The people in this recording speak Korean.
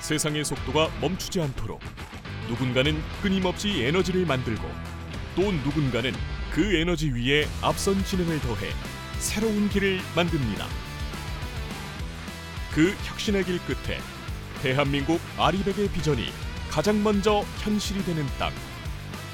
세상의 속도가 멈추지 않도록 누군가는 끊임없이 에너지를 만들고 또 누군가는 그 에너지 위에 앞선 지능을 더해 새로운 길을 만듭니다. 그 혁신의 길 끝에 대한민국 아리백의 비전이 가장 먼저 현실이 되는 땅.